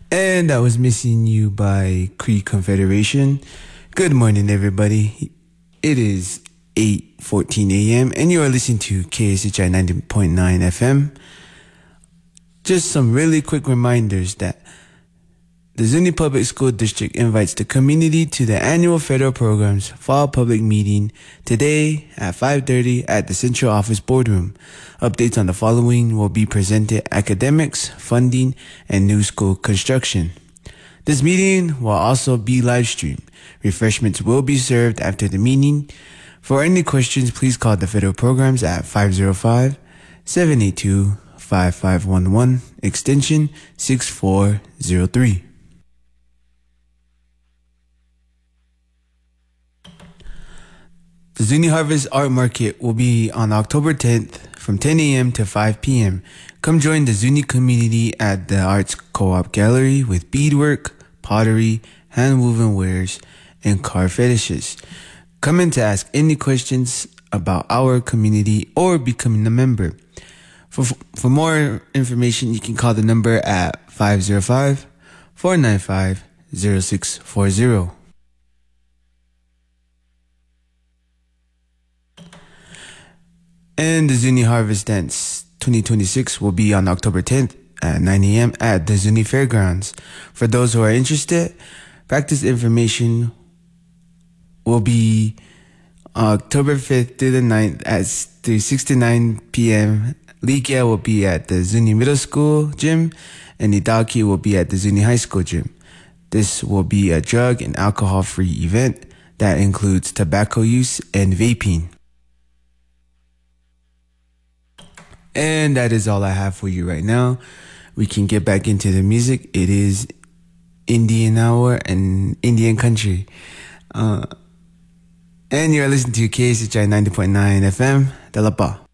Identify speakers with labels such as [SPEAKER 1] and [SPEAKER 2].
[SPEAKER 1] And I was Missing You by Cree Confederation. Good morning, everybody. It is 8:14 a.m. and you are listening to KSHI 90.9 FM. Just some really quick reminders that the Zuni Public School District invites the community to the annual federal program's fall public meeting today at 5:30 at the Central Office Boardroom. Updates on the following will be presented: academics, funding, and new school construction. This meeting will also be live streamed. Refreshments will be served after the meeting. For any questions, please call the federal programs at 505-782-5511, extension 6403. The Zuni Harvest Art Market will be on October 10th from 10 a.m. to 5 p.m. Come join the Zuni community at the Arts Co-op Gallery with beadwork, pottery, hand-woven wares, and car fetishes. Come in to ask any questions about our community or becoming a member. For more information, you can call the number at 505-495-0640. And the Zuni Harvest Dance 2026 will be on October 10th at 9 a.m. at the Zuni Fairgrounds. For those who are interested, practice information will be October 5th to the 9th at 6 to 9 p.m. Likia will be at the Zuni Middle School gym, and Idaki will be at the Zuni High School gym. This will be a drug and alcohol-free event that includes tobacco use and vaping. And that is all I have for you right now. We can get back into the music. It is Indian Hour and Indian Country. And you're listening to KSHI 90.9 FM, Dalapa.